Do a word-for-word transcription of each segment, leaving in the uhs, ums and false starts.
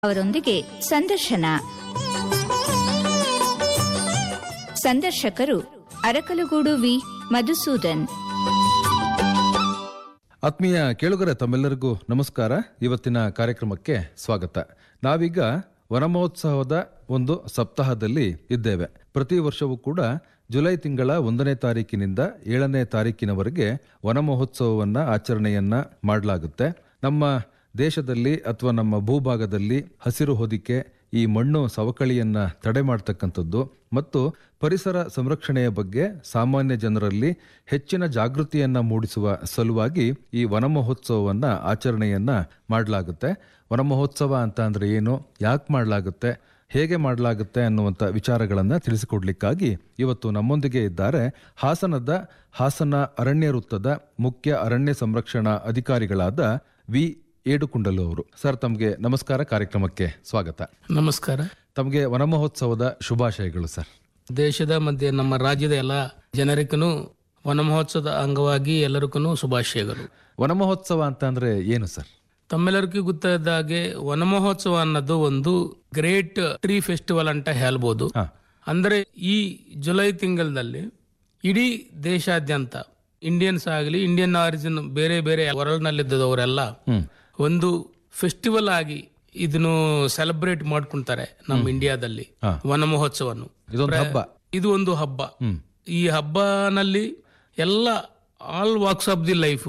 ಅವರೊಂದಿಗೆ ಸಂದರ್ಶನ. ಸಂದರ್ಶಕರು ಅರಕಲಗೂಡು ವಿ ಮಧುಸೂದನ್. ಆತ್ಮೀಯ ಕೇಳುಗರೆ, ತಮ್ಮೆಲ್ಲರಿಗೂ ನಮಸ್ಕಾರ. ಇವತ್ತಿನ ಕಾರ್ಯಕ್ರಮಕ್ಕೆ ಸ್ವಾಗತ. ನಾವೀಗ ವನಮಹೋತ್ಸವದ ಒಂದು ಸಪ್ತಾಹದಲ್ಲಿ ಇದ್ದೇವೆ. ಪ್ರತಿ ವರ್ಷವೂ ಕೂಡ ಜುಲೈ ತಿಂಗಳ ಒಂದನೇ ತಾರೀಕಿನಿಂದ ಏಳನೇ ತಾರೀಕಿನವರೆಗೆ ವನಮಹೋತ್ಸವವನ್ನ ಆಚರಣೆಯನ್ನ ಮಾಡಲಾಗುತ್ತೆ. ನಮ್ಮ ದೇಶದಲ್ಲಿ ಅಥವಾ ನಮ್ಮ ಭೂಭಾಗದಲ್ಲಿ ಹಸಿರು ಹೊದಿಕೆ, ಈ ಮಣ್ಣು ಸವಕಳಿಯನ್ನ ತಡೆ ಮಾಡತಕ್ಕಂಥದ್ದು ಮತ್ತು ಪರಿಸರ ಸಂರಕ್ಷಣೆಯ ಬಗ್ಗೆ ಸಾಮಾನ್ಯ ಜನರಲ್ಲಿ ಹೆಚ್ಚಿನ ಜಾಗೃತಿಯನ್ನ ಮೂಡಿಸುವ ಸಲುವಾಗಿ ಈ ವನಮಹೋತ್ಸವವನ್ನ ಆಚರಣೆಯನ್ನ ಮಾಡಲಾಗುತ್ತೆ. ವನಮಹೋತ್ಸವ ಅಂತ ಅಂದ್ರೆ ಏನು, ಯಾಕೆ ಮಾಡಲಾಗುತ್ತೆ, ಹೇಗೆ ಮಾಡಲಾಗುತ್ತೆ ಅನ್ನುವಂಥ ವಿಚಾರಗಳನ್ನು ತಿಳಿಸಿಕೊಡ್ಲಿಕ್ಕಾಗಿ ಇವತ್ತು ನಮ್ಮೊಂದಿಗೆ ಇದ್ದಾರೆ ಹಾಸನದ ಹಾಸನ ಅರಣ್ಯ ವೃತ್ತದ ಮುಖ್ಯ ಅರಣ್ಯ ಸಂರಕ್ಷಣಾ ಅಧಿಕಾರಿಗಳಾದ ವಿ ಏಡುಕುಂಡಲು ಅವರು. ಸರ್, ತಮಗೆ ನಮಸ್ಕಾರ, ಕಾರ್ಯಕ್ರಮಕ್ಕೆ ಸ್ವಾಗತ. ನಮಸ್ಕಾರ. ತಮಗೆ ವನಮಹೋತ್ಸವದ ಶುಭಾಶಯಗಳು ಸರ್. ದೇಶದ ಮಧ್ಯೆ ನಮ್ಮ ರಾಜ್ಯದ ಎಲ್ಲ ಜನರಿಗೂ ವನಮಹೋತ್ಸವದ ಅಂಗವಾಗಿ ಎಲ್ಲರಿಗೂ ಶುಭಾಶಯಗಳು. ವನಮಹೋತ್ಸವ ಅಂತ ಅಂದ್ರೆ ಏನು ಸರ್? ತಮ್ಮೆಲ್ಲರಿಗೂ ಗೊತ್ತಾದ ಹಾಗೆ ವನಮಹೋತ್ಸವ ಅನ್ನೋದು ಒಂದು ಗ್ರೇಟ್ ಟ್ರೀ ಫೆಸ್ಟಿವಲ್ ಅಂತ ಹೇಳ್ಬೋದು. ಅಂದ್ರೆ ಈ ಜುಲೈ ತಿಂಗಳಲ್ಲಿ ಇಡೀ ದೇಶಾದ್ಯಂತ ಇಂಡಿಯನ್ಸ್ ಆಗಲಿ, ಇಂಡಿಯನ್ ಆರಿಜಿನ್ ಬೇರೆ ಬೇರೆ ವರ್ಲ್ಡ್ ನಲ್ಲಿದ್ದವರೆಲ್ಲ ಒಂದು ಫೆಸ್ಟಿವಲ್ ಆಗಿ ಇದನ್ನು ಸೆಲೆಬ್ರೇಟ್ ಮಾಡ್ಕೊಂತಾರೆ ನಮ್ಮ ಇಂಡಿಯಾದಲ್ಲಿ ವನ ಮಹೋತ್ಸವವನ್ನು. ಇದು ಒಂದು ಹಬ್ಬ. ಈ ಹಬ್ಬನಲ್ಲಿ ಎಲ್ಲ all walks of the life,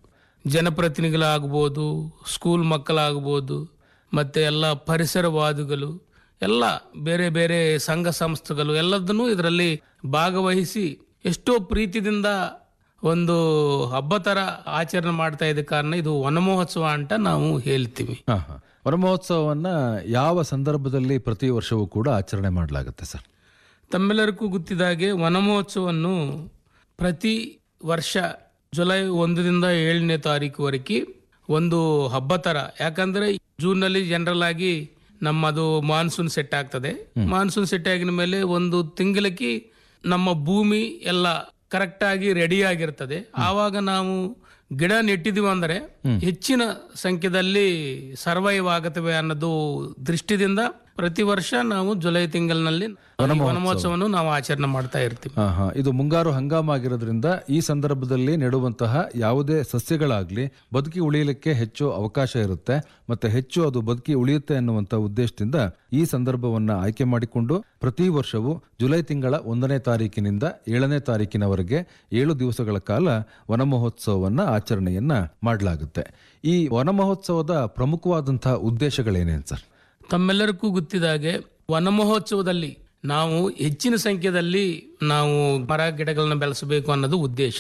ಜನಪ್ರತಿನಿಧಿಗಳಾಗ್ಬೋದು, school ಮಕ್ಕಳಾಗ್ಬೋದು, ಮತ್ತೆ ಎಲ್ಲ ಪರಿಸರವಾದಿಗಳು, ಎಲ್ಲ ಬೇರೆ ಬೇರೆ ಸಂಘ ಸಂಸ್ಥೆಗಳು ಎಲ್ಲದನ್ನು ಇದರಲ್ಲಿ ಭಾಗವಹಿಸಿ ಎಷ್ಟೋ ಪ್ರೀತಿಯಿಂದ ಒಂದು ಹಬ್ಬ ತರ ಆಚರಣೆ ಮಾಡ್ತಾ ಇದ್ದ ಕಾರಣ ಇದು ವನಮಹೋತ್ಸವ ಅಂತ ನಾವು ಹೇಳ್ತೀವಿ. ವನಮಹೋತ್ಸವವನ್ನ ಯಾವ ಸಂದರ್ಭದಲ್ಲಿ ಪ್ರತಿ ವರ್ಷವೂ ಕೂಡ ಆಚರಣೆ ಮಾಡಲಾಗುತ್ತೆ ಸರ್? ತಮ್ಮೆಲ್ಲರಿಗೂ ಗೊತ್ತಿದ್ದಾಗೆ ವನಮಹೋತ್ಸವವನ್ನು ಪ್ರತಿ ವರ್ಷ ಜುಲೈ ಒಂದರಿಂದ ಏಳನೇ ತಾರೀಕುವರೆಗೆ ಒಂದು ಹಬ್ಬ ತರ, ಯಾಕಂದ್ರೆ ಜೂನ್ ನಲ್ಲಿ ಜನರಲ್ ಆಗಿ ನಮ್ಮದು ಮಾನ್ಸೂನ್ ಸೆಟ್ ಆಗ್ತದೆ. ಮಾನ್ಸೂನ್ ಸೆಟ್ ಆಗಿನ ಮೇಲೆ ಒಂದು ತಿಂಗಳಿಗೆ ನಮ್ಮ ಭೂಮಿ ಎಲ್ಲ ಕರೆಕ್ಟ್ ಆಗಿ ರೆಡಿ ಆಗಿರ್ತದೆ. ಆವಾಗ ನಾವು ಗಿಡ ನೆಟ್ಟಿದೀವಿ ಅಂದ್ರೆ ಹೆಚ್ಚಿನ ಸಂಖ್ಯೆಯಲ್ಲಿ ಸರ್ವೈವ್ ಆಗುತ್ತವೆ ಅನ್ನೋದು ದೃಷ್ಟಿದಿಂದ ಪ್ರತಿ ವರ್ಷ ನಾವು ಜುಲೈ ತಿಂಗಳಿನಲ್ಲಿ ವನಮಹೋತ್ಸವವನ್ನು ನಾವು ಆಚರಣೆ ಮಾಡ್ತಾ ಇರ್ತೀವಿ. ಇದು ಮುಂಗಾರು ಹಂಗಾಮ ಆಗಿರೋದ್ರಿಂದ ಈ ಸಂದರ್ಭದಲ್ಲಿ ನೆಡುವಂತಹ ಯಾವುದೇ ಸಸ್ಯಗಳಾಗ್ಲಿ ಬದುಕಿ ಉಳಿಯಲಿಕ್ಕೆ ಹೆಚ್ಚು ಅವಕಾಶ ಇರುತ್ತೆ, ಮತ್ತೆ ಹೆಚ್ಚು ಅದು ಬದುಕಿ ಉಳಿಯುತ್ತೆ ಅನ್ನುವಂತ ಉದ್ದೇಶದಿಂದ ಈ ಸಂದರ್ಭವನ್ನ ಆಯ್ಕೆ ಮಾಡಿಕೊಂಡು ಪ್ರತಿ ವರ್ಷವೂ ಜುಲೈ ತಿಂಗಳ ಒಂದನೇ ತಾರೀಕಿನಿಂದ ಏಳನೇ ತಾರೀಕಿನವರೆಗೆ ಏಳು ದಿವಸಗಳ ಕಾಲ ವನಮಹೋತ್ಸವವನ್ನ ಆಚರಣೆಯನ್ನ ಮಾಡಲಾಗುತ್ತೆ. ಈ ವನಮಹೋತ್ಸವದ ಪ್ರಮುಖವಾದಂತಹ ಉದ್ದೇಶಗಳೇನೇನು ಸರ್? ತಮ್ಮೆಲ್ಲರಿಗೂ ಗೊತ್ತಿದ್ದಾಗೆ ವನಮಹೋತ್ಸವದಲ್ಲಿ ನಾವು ಹೆಚ್ಚಿನ ಸಂಖ್ಯೆಯಲ್ಲಿ ನಾವು ಮರ ಗಿಡಗಳನ್ನ ಬೆಳೆಸಬೇಕು ಅನ್ನೋದು ಉದ್ದೇಶ.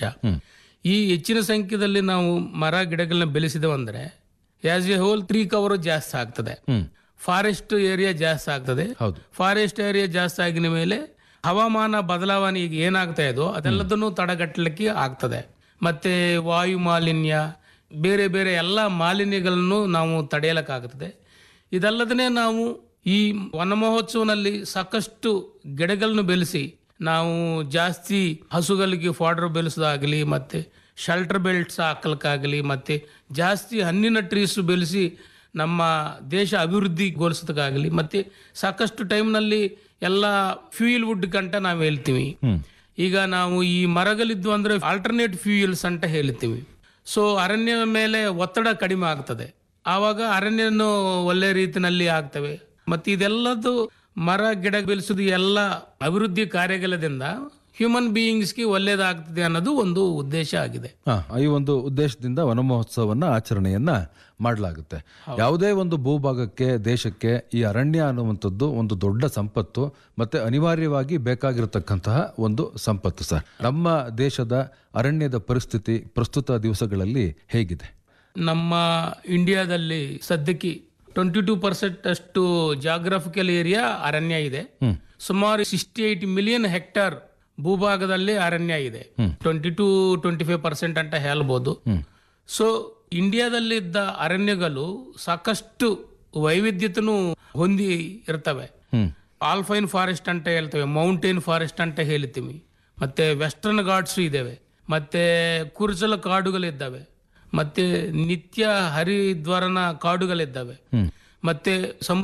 ಈ ಹೆಚ್ಚಿನ ಸಂಖ್ಯೆಯಲ್ಲಿ ನಾವು ಮರ ಗಿಡಗಳನ್ನ ಬೆಳೆಸಿದವಂದ್ರೆ as A hole tree cover ಜಾಸ್ತಿ ಆಗ್ತದೆ, ಫಾರೆಸ್ಟ್ ಏರಿಯಾ ಜಾಸ್ತಿ ಆಗ್ತದೆ. ಫಾರೆಸ್ಟ್ ಏರಿಯಾ ಜಾಸ್ತಿ ಆಗಿನ ಮೇಲೆ ಹವಾಮಾನ ಬದಲಾವಣೆ ಈಗ ಏನಾಗ್ತಾ ಇದೋ ಅದೆಲ್ಲದನ್ನು ತಡೆಗಟ್ಟಲಿಕ್ಕೆ ಆಗ್ತದೆ. ಮತ್ತೆ ವಾಯು ಮಾಲಿನ್ಯ, ಬೇರೆ ಬೇರೆ ಎಲ್ಲ ಮಾಲಿನ್ಯಗಳನ್ನು ನಾವು ತಡೆಯಲಿಕ್ಕಾಗ್ತದೆ. ಇದಲ್ಲದೇ ನಾವು ಈ ವನ ಮಹೋತ್ಸವನಲ್ಲಿ ಸಾಕಷ್ಟು ಗಿಡಗಳನ್ನು ಬೆಳೆಸಿ ನಾವು ಜಾಸ್ತಿ ಹಸುಗಳಿಗೆ ಫಾಡರ್ ಬೆಳೆಸೋದಾಗಲಿ, ಮತ್ತೆ ಶೆಲ್ಟರ್ ಬೆಲ್ಟ್ಸ್ ಹಾಕಲಿಕ್ಕಾಗಲಿ, ಮತ್ತೆ ಜಾಸ್ತಿ ಹಣ್ಣಿನ ಟ್ರೀಸ್ ಬೆಳೆಸಿ ನಮ್ಮ ದೇಶ ಅಭಿವೃದ್ಧಿಗೊಳಿಸೋದಕ್ಕಾಗಲಿ, ಮತ್ತೆ ಸಾಕಷ್ಟು ಟೈಮ್ನಲ್ಲಿ ಎಲ್ಲ ಫ್ಯೂಯಲ್ ವುಡ್ ಕಂಟ ನಾವು ಹೇಳ್ತೀವಿ. ಈಗ ನಾವು ಈ ಮರಗಳಿದ್ವು ಅಂದ್ರೆ ಆಲ್ಟರ್ನೇಟ್ ಫ್ಯೂಯಲ್ಸ್ ಅಂತ ಹೇಳ್ತೀವಿ. ಸೊ ಅರಣ್ಯ ಮೇಲೆ ಒತ್ತಡ ಕಡಿಮೆ ಆಗ್ತದೆ, ಆವಾಗ ಅರಣ್ಯನು ಒಳ್ಳೆ ರೀತಿಯಲ್ಲಿ ಆಗ್ತವೆ. ಮತ್ತೆ ಇದೆಲ್ಲದು ಮರ ಗಿಡ ಬೆಳೆಸೋದು ಎಲ್ಲ ಅಭಿವೃದ್ಧಿ ಕಾರ್ಯಗಳಿಂದ ಹ್ಯೂಮನ್ ಬೀಯಿಂಗ್ಸ್ಗೆ ಒಳ್ಳೇದಾಗ್ತದೆ ಅನ್ನೋದು ಒಂದು ಉದ್ದೇಶ ಆಗಿದೆ. ಈ ಒಂದು ಉದ್ದೇಶದಿಂದ ವನಮಹೋತ್ಸವವನ್ನ ಆಚರಣೆಯನ್ನ ಮಾಡಲಾಗುತ್ತೆ. ಯಾವುದೇ ಒಂದು ಭೂಭಾಗಕ್ಕೆ, ದೇಶಕ್ಕೆ ಈ ಅರಣ್ಯ ಅನ್ನುವಂಥದ್ದು ಒಂದು ದೊಡ್ಡ ಸಂಪತ್ತು, ಮತ್ತೆ ಅನಿವಾರ್ಯವಾಗಿ ಬೇಕಾಗಿರತಕ್ಕಂತಹ ಒಂದು ಸಂಪತ್ತು ಸರ್. ನಮ್ಮ ದೇಶದ ಅರಣ್ಯದ ಪರಿಸ್ಥಿತಿ ಪ್ರಸ್ತುತ ದಿವಸಗಳಲ್ಲಿ ಹೇಗಿದೆ? ನಮ್ಮ ಇಂಡಿಯಾದಲ್ಲಿ ಸದ್ಯಕ್ಕೆ ಟ್ವೆಂಟಿ ಟೂ ಪರ್ಸೆಂಟ್ ಅಷ್ಟು ಜಾಗ್ರಫಿಕಲ್ ಏರಿಯಾ ಅರಣ್ಯ ಇದೆ. ಸುಮಾರು ಸಿಕ್ಸ್ಟಿ ಏಟ್ ಮಿಲಿಯನ್ ಹೆಕ್ಟರ್ ಭೂಭಾಗದಲ್ಲಿ ಅರಣ್ಯ ಇದೆ. Twenty two twenty five percent ಅಂತ ಹೇಳ್ಬೋದು. ಸೊ ಇಂಡಿಯಾದಲ್ಲಿದ್ದ ಅರಣ್ಯಗಳು ಸಾಕಷ್ಟು ವೈವಿಧ್ಯತೆನೂ ಹೊಂದಿ ಇರ್ತವೆ. ಆಲ್ಪೈನ್ ಫಾರೆಸ್ಟ್ ಅಂತ ಹೇಳ್ತೇವೆ, ಮೌಂಟೇನ್ ಫಾರೆಸ್ಟ್ ಅಂತ ಹೇಳ್ತೀವಿ, ಮತ್ತೆ ವೆಸ್ಟರ್ನ್ ಘಾಟ್ಸ್ ಇದಾವೆ, ಮತ್ತೆ ಕುರ್ಚಲ ಕಾಡುಗಳಿದ್ದಾವೆ, ಮತ್ತೆ ನಿತ್ಯ ಹರಿದ್ವರನ ಕಾಡುಗಳಿದ್ದಾವೆ, ಮತ್ತೆ ಸಮುದ್ರ